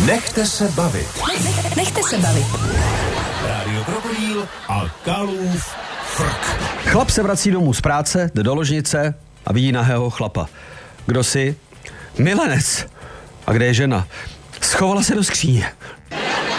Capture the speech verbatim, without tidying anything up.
Nechte se bavit. Nechte se bavit. Rádio Krokodýl a Kalův frk. Chlap se vrací domů z práce, jde do ložnice a vidí nahého chlapa. Kdo jsi? Milenec. A kde je žena? Schovala se do skříně.